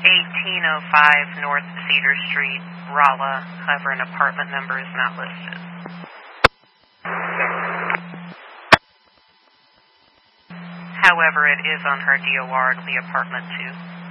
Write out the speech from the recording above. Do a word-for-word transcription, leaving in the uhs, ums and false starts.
eighteen oh five North Cedar Street, Rolla. However, an apartment number is not listed. However, it is on her D O R to the apartment too.